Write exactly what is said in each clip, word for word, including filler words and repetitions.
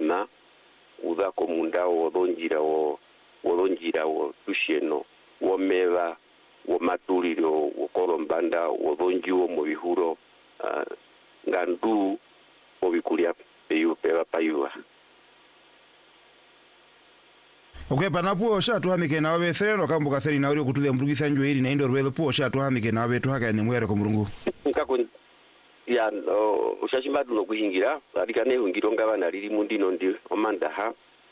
wana uza komunda wodonjira wo wodonjira wo tusheno womeva womatuliro wokolombanda wodonjiwo mu bihuro uh, ngandu obikulia peyu peva payuwa. Okay, panapo shatu hamike nawe threno kambuka theri na uri kutulia mrugisa njwe hili na indo rwedo po shatu hamike nawe tuhaka ene mwere ko murungu. Nkako ya no ushashimadu no kuhingira arikane ungiro ngabana riri mundino ndi omanda ha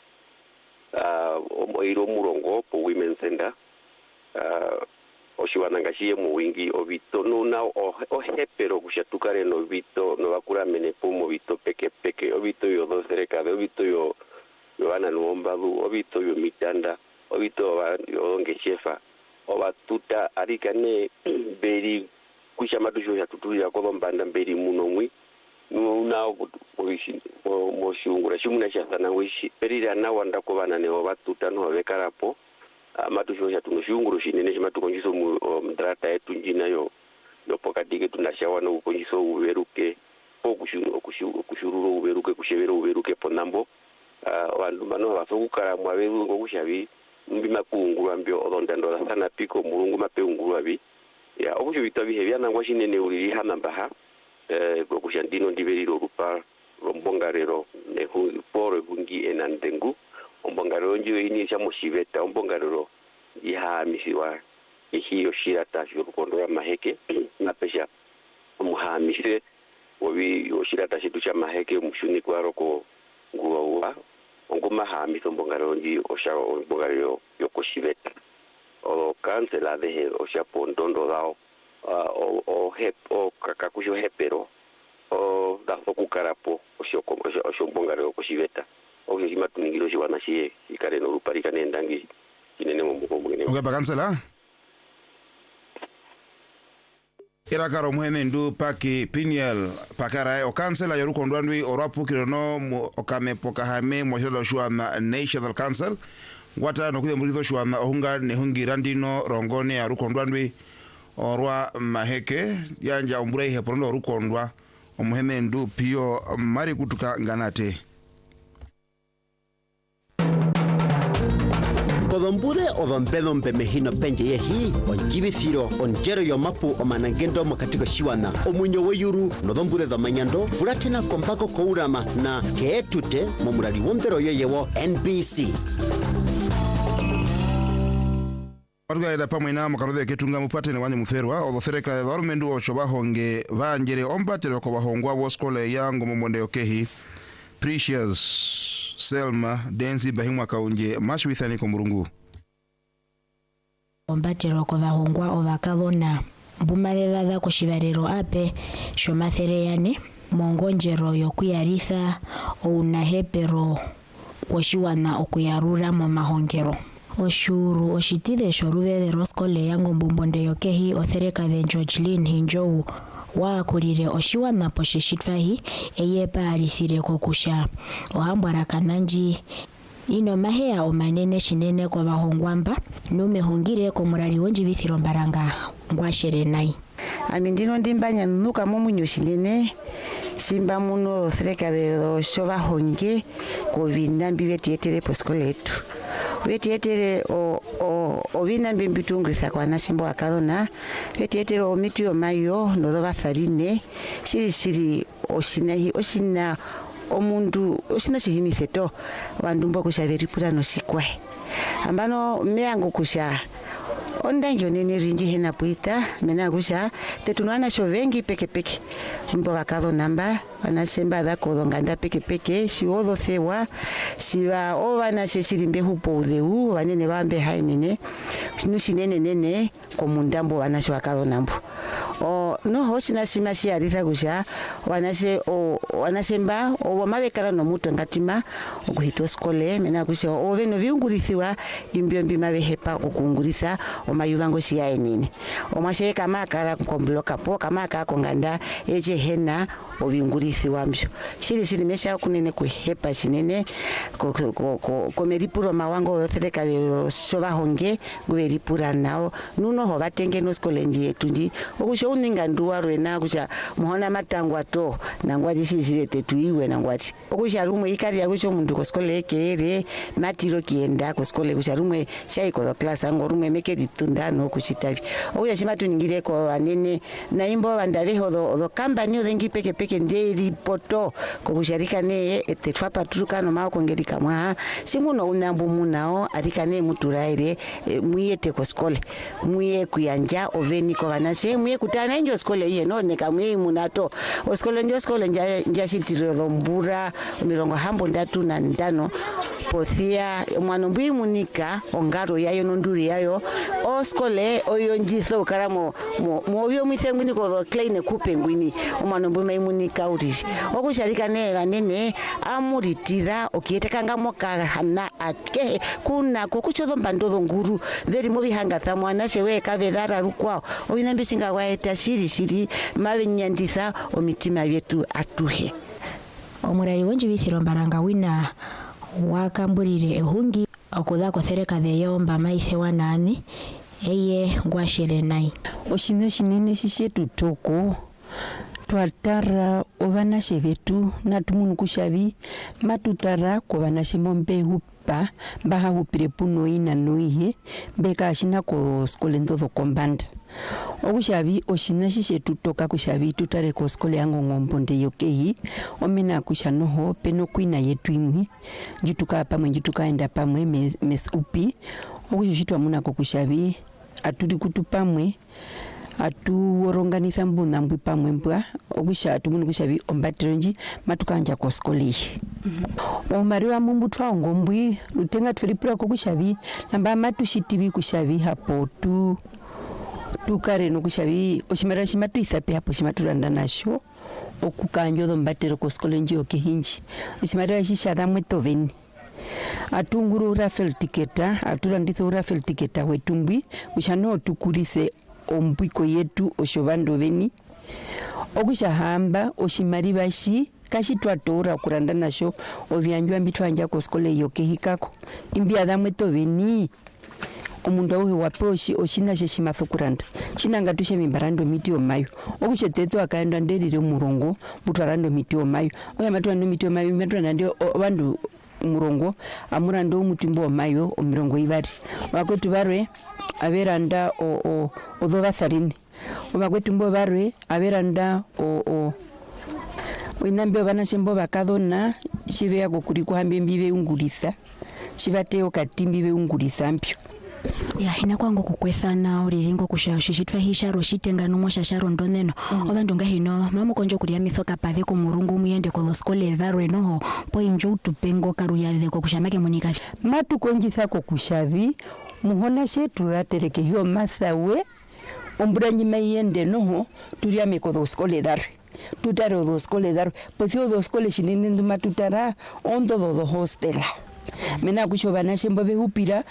uh oiro murongo po women center uh oshiwana ngashiye mu wingi obito no na o hepero kushatukare no bito no bakura mene po mo bito peke peke obito yo do cerca obito yo Yohana Nuombalu, obito yo mitanda, obito yo ngeshefa, obatuta arikane beri kushamadusho ya tutu ya kolombanda beri munongwi, nuna obishi moshungura shimuna shasana wishi, beri ya na wanda kobana ne obatuta no bekarapo, amadusho ya tunushunguru shinene shimatu konjiso mu mdrata yetu njina yo, yo pokatike tunashawa no konjiso uberuke, po kushuru kushuru uberuke kushevero uberuke ponambo. Uh, wandu bano basokukara mwaberu ngo kushabi mbima kungura mbyo odondando sana piko mulungu mapeungura bi ya obusho bitabi hebya nangwa shinene uri hanamba eh go kushandino ndiberiro rupa rombongarero ne hu poro bungi enandengu ombongarero njiwe ini cha moshibeta ombongarero iha misiwa ihi yoshirata yorukondo ya maheke na pesha umuhamise obi yoshirata shitu cha maheke mushuni kwaroko nguwa ngoma hamiso mbongaronji osha mbongarero yokoshibeta o cancela de osha pondondo dao o o hep o kakakusho hepero o da fokukarapo osho osho mbongarero yokoshibeta o hima tuningiro jiwana shie ikare no ruparika nendangi kinene mumbuko mugene okay bakancela Era karo muheme ndu paki piniel pakara o kansela yoruko ndwandwi orapu kirono okame pokahame mwashelo shuama National Council wata nokude murizo shuama ohunga ne hungirandino rongone ya ruko ndwandwi orwa maheke yanja umbure hepondo ruko ndwa omuheme ndu pio mari kutuka nganate Kodombure o Dompedo Mpemehino penje yehi onjibithiro onjero yomapu omanangendo makatiko shiwana omunyo weyuru no dombure domanyando furatena kompako kourama na keetute momurali wombero yeyewo N B C Arga ida pamwe na makarode ketunga mupate ne wanye muferwa odofereka varumendu oshobahonge vanjere ombatero ko bahongwa woskole yango momonde okehi Precious Selma Denzi bahimwa kaunje mashwithani ko murungu ombatero ko bahongwa obakabona bumareva da kushibarero ape shomathereyane mongonjero yokuyaritha ounahepero oshiwana okuyarura mu mahongero oshuru oshitide shorube de roskole yango mbumbonde yokehi othereka de Georgelyn Hinjou wa kurire oshiwana poshishitwahi eyepa alisire kokusha ohambara kananji ino mahea omanene shinene kwa bahongwamba nume hungire ko murali wonji bithiro mbaranga ngwashere nai amindino ndimbanya nuka mumunyo shinene simba muno threka de shoba honge ko vinambi betietere poskoletu betietere o o o vinambi mbitungisa kwa nasimbo akadona betietere o mitio mayo no do batharine shiri shiri oshinahi oshina omundu oshina shihimiseto wandumbo kushaveri purano shikwe ambano meangu kusha ondanjo nene rinji hena puita mena kusha tetunwana shovengi peke peke mbo bakado namba anasemba da kodonganda peke peke shiwodo thewa shiva ovana sheshirimbe hupo udeu wanene bambe hainene nushinene nene komundambo wanashe bakado nambo o no hoshina simashi arisa kusha wanase o wanasemba o wamabekala no muto ngatima okuhito skole mena kusha oveno viungurithiwa imbyombi mabehepa okungurisa omayuvango shiya enene omashe kama kala kombloka po kama ka konganda eje hena ovingurithi wambyo shiri shiri mesha kunene kuhepa chinene komeripuro mawango othereka de shova honge guveripura nao nuno ho vatenge no skolenji yetu nji okusho uninga nduwa rwena kusha muhona matangwa to nangwaji shizire tetu iwe nangwaji okusha rumwe ikari ya kusho mundu ko skole kere matiro kienda ko skole kusha rumwe shaiko do class ango rumwe meke ditundano kushitavi okusha shimatu ningire ko wanene na imbo vandave ho do kambani odengi peke peke nderi poto ko kusharika ne ete twapa turukano mao kongerika mwa simuno unambu munao arikane muturaire e, muyete ko skole muye kuyanja oveni ko vanache muye kutana njo skole iye no neka muye munato o skole njo skole nja nja shitiro dombura mirongo hambo ndatu na ndano pothia mwana mbiri munika ongaro yayo nonduri yayo o skole oyo njitho karamo mo moyo mithengwini ko do kleine kupengwini mwana mbiri maimunika urishi okusharika ne vanene amuritira okieteka moka hana ake kuna kukuchodho mbandodo nguru dheri muvi hanga thamwana sewe kavedhara rukwao oinambishinga waeta shiri shiri mave nyandisa omitima vyetu atuhe omurari wonji vithiro mbaranga wina wakamburire ehungi okutha kothereka theyomba maithe wanani eye ngwashere nai oshino shinene shishetu toko twatara ovanashe vetu natumunu kushavi matutara kovanashe mombe hupa baha hupire puno ina noihe beka ashina ko skole ndotho kombanda okushavi oshina shishetu toka kushavi tutare ko skole yango ngombonde yokehi omena kushanoho peno kuina yetu imwe jutuka pamwe jutukaenda pamwe mes, mes upi okushishitwa munako kushavi aturi kutu pamwe atu oronganitha mbuna mbwi pamwe mbwa okusha tumunu kushavi ombateronji matukanja ko skole mm-hmm. omari wa mumbu twaongo mbwi lutenga tweripura ko kushavi namba matushitivi kushavi hapo tu tukare no kushavi oshimara shimatu ithape hapo shimaturanda nasho okukanjo do mbatero ko skole nji okehinji oshimara shishada mwetoveni atunguru Rafael tiketa aturanditho Rafael tiketa wetumbwi ushano tukurise ombwiko yetu oshovando veni okushahamba oshimari bashi kashi twatora kuranda nasho ovyanjwa mbitwanja ko skole yokehikako imbia dhamwe toveni omundu awe waposhi oshina she shimathukuranda shinanga tushe mimbarando miti omayo okusheteto akaenda nderire murongo butwarando miti omayo oya matwando miti omayo matwanda ndio abandu murongo amurando omutimbo omayo omirongo ibari wakotu barwe aberanda o o odhovatharini obakwetumbo barwe aberanda o o oinambe bana sembo bakadona shibe yako kuri kuhambe mbibe ungulitha shibateo katimbi be ungulitha mpyo ya hina kwangu kukwethana uriringo kushashishitwa hisharo shitenga no mwashasharo ndoneno mm. Obandu ngahino mamu konjo kuria mithoka pathe ko murungu muyende ko skole dharwe no poinjo tupengo karuya de ko kushamake monika matu konjitha ko kushavi muhona shetu ratereke hiyo mathawe ombranyi mayende no turia meko do skole dharwe tutaro do skole dharwe pothio do skole shinene nduma tutara ondo do do hostela mena kushobana shembo be upira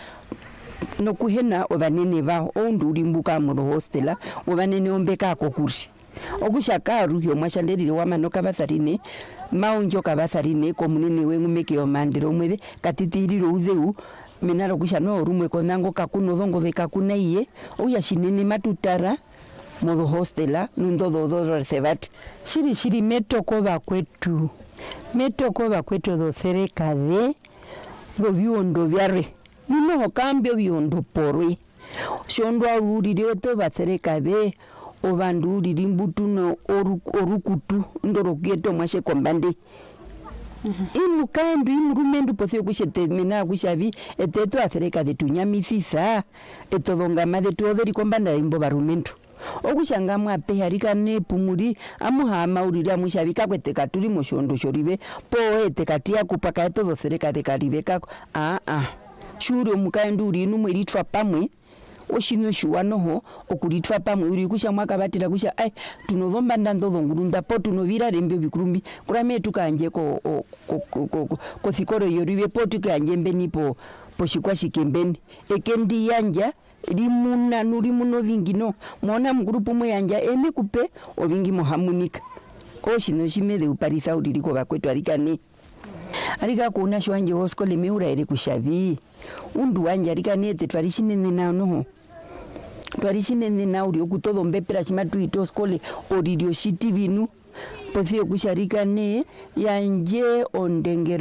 no kuhena obanene ba onduri mbuka mu hostela obanene ombeka ko kurshi okushaka ruhyo mwashanderire wamanoka batharine maunjo kabatharine komunene wengumeke omandiro mwebe katitiriro uzeu menaro kushano rumwe konango kakuno dongo de kakunaiye oya shinene matutara modo hostela nundo dodo resebat shiri shiri metoko bakwetu metoko bakwetu do cereka de go biondo byare nino cambio biondo porwe shondo urire to bacereka be obandu urire mbutuno orukutu ndoro geto mwashe kombande mm-hmm. Imu kandu imu rumendu pothio kushete mina kushavi eteto acereka de tunyami fisa etodonga made to veri kombanda imbo barumendu okushanga mwape harika ne pumuri amuhama urira mushabika kweteka turi mushondo shoribe poete katia kupaka eto docereka de karibeka a a shuro mukandu uri numweritwa pamwe oshino shuwanoho okuritwa pamwe uri kusha mwaka batira kusha ai tunovomba ndando ngurunda po tunovira rembe bikurumbi kurame tukanje ko ko ko ko fikoro yoribe po tukanje mbenipo poshikwa shikembeni ekendi yanja rimuna nuri muno vingino mona mgrupu mwe yanja eme kupe ovingi mohamunika oshino shimede uparitha udiriko bakwetu arikani arika kuona shwanje woskole meura ere kushavi undu wanje arikani ete twarishinene na no twarishinene na uri okutodo mbepera chimatu itoskole oridio city vinu pothio kusharikane yanje ondengero